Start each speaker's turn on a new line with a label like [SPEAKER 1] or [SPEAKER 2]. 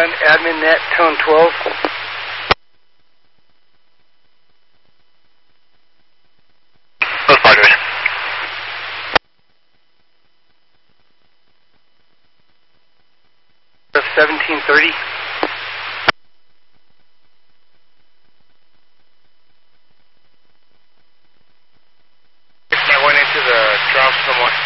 [SPEAKER 1] admin net, tone 12.
[SPEAKER 2] Both partners.
[SPEAKER 1] Of 1730.
[SPEAKER 2] I went into the drop somewhat.